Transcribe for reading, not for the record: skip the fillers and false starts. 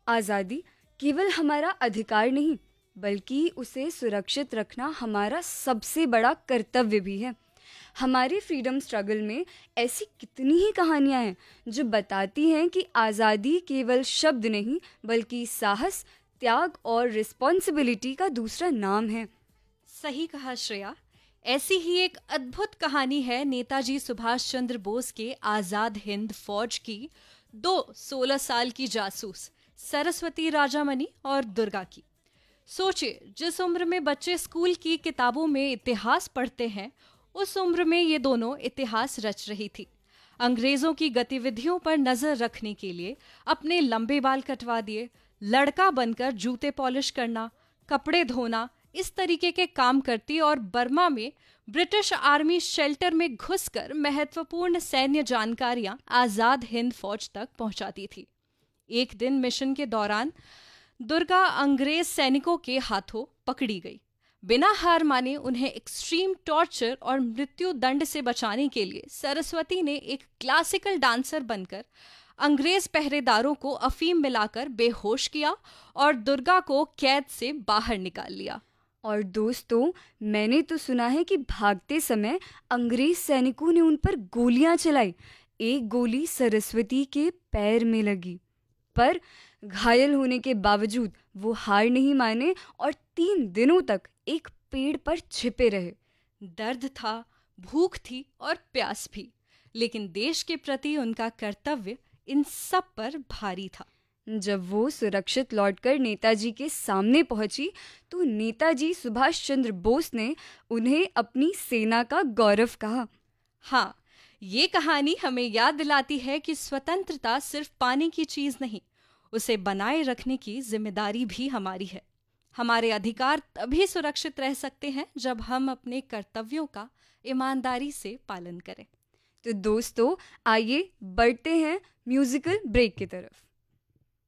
आज़ादी केवल हमारा अधिकार नहीं, बल्कि उसे सुरक्षित रखना हमारा सबसे बड़ा कर्तव्य भी है। हमारे फ्रीडम स्ट्रगल में ऐसी कितनी ही कहानियां हैं जो बताती हैं कि आज़ादी केवल शब्द नहीं, बल्कि साहस, त्याग और रिस्पॉन्सिबिलिटी का दूसरा नाम है। सही कहा श्रेया। ऐसी ही एक अद्भुत कहानी है नेताजी सुभाष चंद्र बोस के आजाद हिंद फौज की दो 16 साल की जासूस सरस्वती राजामणि और दुर्गा की। सोचिए, जिस उम्र में बच्चे स्कूल की किताबों में इतिहास पढ़ते हैं, उस उम्र में ये दोनों इतिहास रच रही थी। अंग्रेजों की गतिविधियों पर नजर रखने के लिए अपने लंबे बाल कटवा दिए, लड़का बनकर जूते पॉलिश करना, कपड़े धोना, इस तरीके के काम करती और बर्मा में ब्रिटिश आर्मी शेल्टर में घुसकर महत्वपूर्ण सैन्य जानकारियां आजाद हिंद फौज तक पहुंचाती थी। एक दिन मिशन के दौरान दुर्गा अंग्रेज सैनिकों के हाथों पकड़ी गई। बिना हार माने उन्हें एक्सट्रीम टॉर्चर और मृत्यु दंड से बचाने के लिए सरस्वती ने एक क्लासिकल डांसर बनकर अंग्रेज पहरेदारों को अफीम मिलाकर बेहोश किया और दुर्गा को कैद से बाहर निकाल लिया। और दोस्तों, मैंने तो सुना है कि भागते समय अंग्रेज सैनिकों ने उन पर गोलियां चलाई। एक गोली सरस्वती के पैर में लगी, पर घायल होने के बावजूद वो हार नहीं माने और 3 दिनों तक एक पेड़ पर छिपे रहे। दर्द था, भूख थी और प्यास भी, लेकिन देश के प्रति उनका कर्तव्य इन सब पर भारी था। जब वो सुरक्षित लौटकर नेताजी के सामने पहुंची, तो नेताजी सुभाष चंद्र बोस ने उन्हें अपनी सेना का गौरव कहा। हाँ, ये कहानी हमें याद दिलाती है कि स्वतंत्रता सिर्फ पाने की चीज नहीं, उसे बनाए रखने की जिम्मेदारी भी हमारी है। हमारे अधिकार तभी सुरक्षित रह सकते हैं जब हम अपने कर्तव्यों का ईमानदारी से पालन करें। तो दोस्तों, आइए बढ़ते हैं म्यूजिकल ब्रेक की तरफ।